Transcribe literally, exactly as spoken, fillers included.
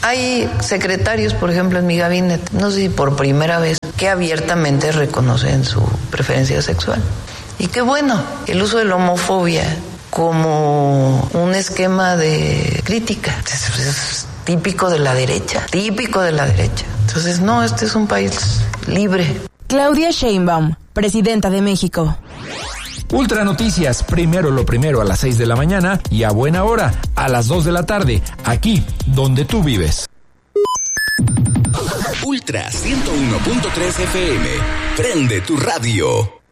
Hay secretarios, por ejemplo, en mi gabinete, no sé si por primera vez, que abiertamente reconocen su preferencia sexual. Y qué bueno, el uso de la homofobia como un esquema de crítica. Es, es típico de la derecha, típico de la derecha. Entonces, no, este es un país libre. Claudia Sheinbaum, presidenta de México. Ultra Noticias, primero lo primero a las seis de la mañana y a buena hora, a las dos de la tarde, aquí donde tú vives. Ultra ciento uno punto tres F M, prende tu radio.